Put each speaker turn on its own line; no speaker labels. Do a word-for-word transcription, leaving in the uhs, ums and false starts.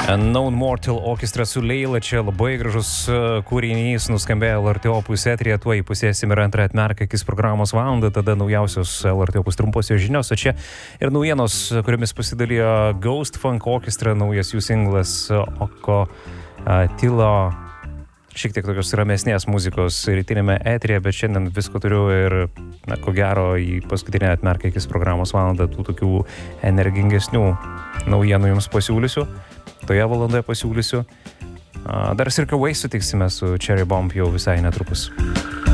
Unknown Mortal Orchestra su Leila, čia labai gražus kūrinys nuskambėjo L R T Opus eteryje, tuoj pusėsim ir antrą atmerkę akis programos valandą, tada naujausios L R T Opus trumposios žinios, o čia ir naujienos, kuriomis pasidalijo Ghost Funk Orchestra, naujas jų singlas Oko Tilo, šiek tiek tokios ramesnės muzikos rytinėme eteryje, bet šiandien visko turiu ir, na, ko gero, į paskutinę atmerkę akis programos valandą tų tokių energingesnių naujienų jums pasiūlysiu. Toje valandoje pasiūlysiu. Dar Circa Waste sutiksime su Cherry Bomb jau visai netrukus.